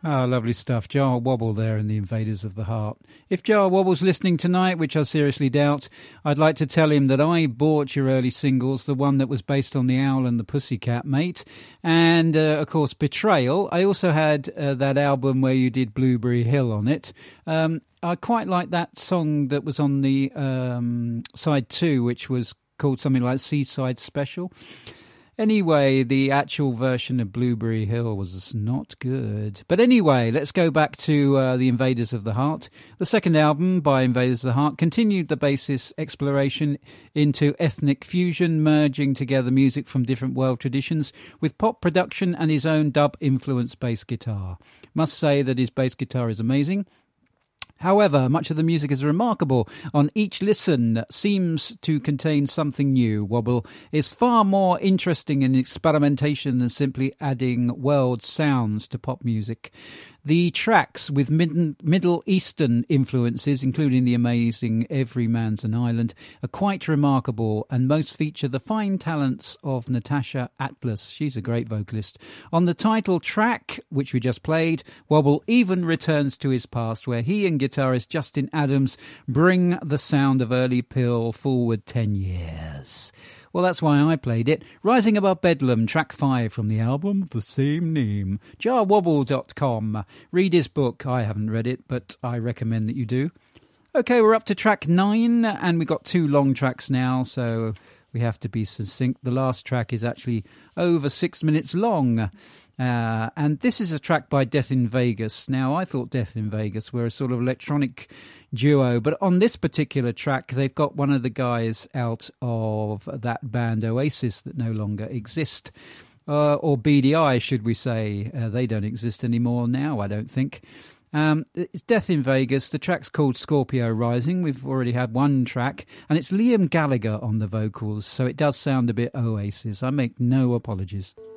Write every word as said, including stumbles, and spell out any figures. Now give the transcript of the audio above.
Ah, lovely stuff. Jar Wobble there in the Invaders of the Heart. If Jar Wobble's listening tonight, which I seriously doubt, I'd like to tell him that I bought your early singles, the one that was based on The Owl and the Pussycat, mate, and, uh, of course, Betrayal. I also had uh, that album where you did Blueberry Hill on it. Um, I quite like that song that was on the um, side two, which was called something like Seaside Special. Anyway, the actual version of Blueberry Hill was not good. But anyway, let's go back to uh, the Invaders of the Heart. The second album by Invaders of the Heart continued the bassist's exploration into ethnic fusion, merging together music from different world traditions with pop production and his own dub-influenced bass guitar. Must say that his bass guitar is amazing. However, much of the music is remarkable. On each listen seems to contain something new. Wobble is far more interesting in experimentation than simply adding world sounds to pop music. The tracks with mid- Middle Eastern influences, including the amazing Every Man's an Island, are quite remarkable, and most feature the fine talents of Natasha Atlas. She's a great vocalist. On the title track, which we just played, Wobble even returns to his past, where he and guitarist Justin Adams bring the sound of Early Pill forward ten years. Well, that's why I played it. Rising Above Bedlam, track five from the album of the same name. jar wobble dot com. Read his book. I haven't read it, but I recommend that you do. Okay, we're up to track nine, and we've got two long tracks now, so we have to be succinct. The last track is actually over six minutes long. Uh, and this is a track by Death in Vegas. Now, I thought Death in Vegas were a sort of electronic duo, but on this particular track, they've got one of the guys out of that band Oasis that no longer exist. Uh, or B D I, should we say. Uh, they don't exist anymore now, I don't think. Um, it's Death in Vegas. The track's called Scorpio Rising. We've already had one track, and it's Liam Gallagher on the vocals, so it does sound a bit Oasis. I make no apologies.